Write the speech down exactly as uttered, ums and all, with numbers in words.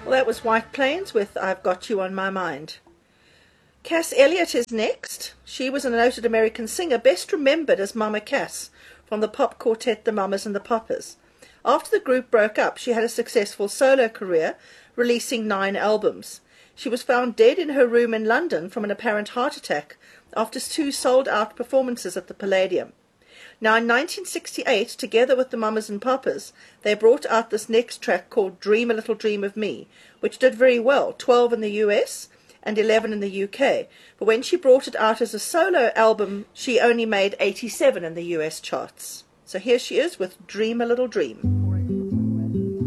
Well, that was White Plains with I've Got You on My Mind. Cass Elliot is next. She was a noted American singer, best remembered as Mama Cass from the pop quartet The Mamas and the Papas. After the group broke up, she had a successful solo career, releasing nine albums. She was found dead in her room in London from an apparent heart attack after two sold-out performances at the Palladium. Now, in nineteen sixty-eight, together with the Mamas and Papas, they brought out this next track called Dream a Little Dream of Me, which did very well, twelve in the U S and eleven in the U K. But when she brought it out as a solo album, she only made eighty-seven in the U S charts. So here she is with Dream a Little Dream.